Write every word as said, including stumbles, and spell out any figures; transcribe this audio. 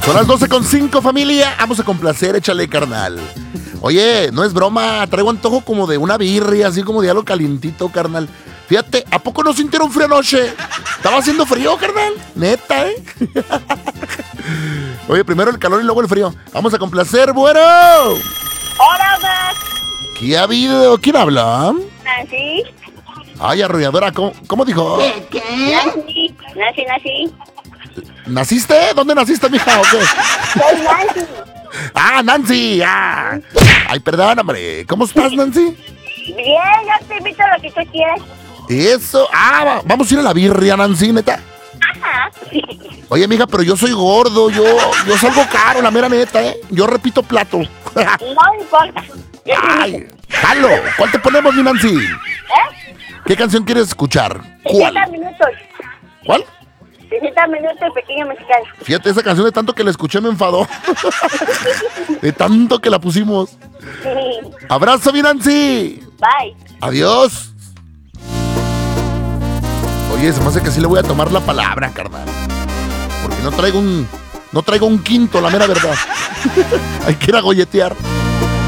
Son las doce con cinco, familia. Vamos a complacer, échale, carnal. Oye, no es broma, traigo antojo como de una birria, así como de algo calientito, carnal. Fíjate, ¿a poco no sintieron frío anoche? Estaba haciendo frío, carnal. Neta, ¿eh? Oye, primero el calor y luego el frío. Vamos a complacer, bueno. Hola, Max. ¿Qué ha habido? ¿Quién habla? Nancy. Ay, arrolladora, ¿cómo, cómo dijo? ¿Qué? ¿Qué? Nancy. Nancy, Nancy. ¿Naciste? ¿Dónde naciste, mija, o qué? Soy Nancy. Ah, Nancy. Ah. Ay, perdón, hombre. ¿Cómo estás, Nancy? Bien, yo te invito a lo que tú quieras. Eso. Ah, va- vamos a ir a la birria, Nancy, neta. Ajá. Oye, mija, pero yo soy gordo, yo, yo salgo caro, la mera neta, ¿eh? Yo repito plato. No importa. Ay, jalo. ¿Cuál te ponemos, mi Nancy? ¿Eh? ¿Qué canción quieres escuchar? ¿Cuál? sesenta minutos. ¿Cuál? sesenta minutos, pequeño mexicano. Fíjate, esa canción de tanto que la escuché me enfadó. De tanto que la pusimos. Abrazo, mi Nancy. Bye. Adiós. Oye, se me hace que sí le voy a tomar la palabra, carnal. Porque no traigo un... No traigo un quinto, la mera verdad. Hay que ir a golletear.